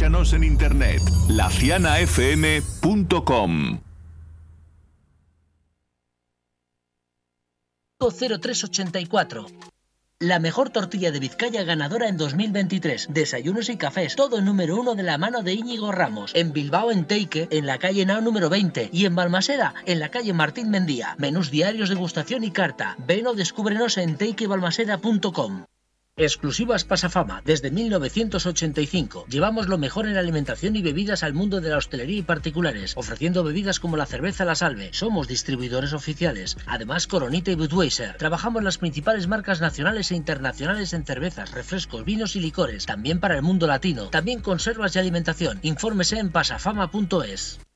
Escúchanos en internet, lacianafm.com. 0384. La mejor tortilla de Vizcaya ganadora en 2023. Desayunos y cafés, todo número 1 de la mano de Íñigo Ramos. En Bilbao, en Teique, en la calle Nao número 20. Y en Balmaseda, en la calle Martín Mendía. Menús diarios, degustación y carta. Ven o descúbrenos en teiquebalmaseda.com. Exclusivas Pasafama. Desde 1985 llevamos lo mejor en alimentación y bebidas al mundo de la hostelería y particulares, ofreciendo bebidas como la cerveza La Salve. Somos distribuidores oficiales. Además, Coronita y Budweiser. Trabajamos las principales marcas nacionales e internacionales en cervezas, refrescos, vinos y licores. También para el mundo latino. También conservas y alimentación. Infórmese en pasafama.es.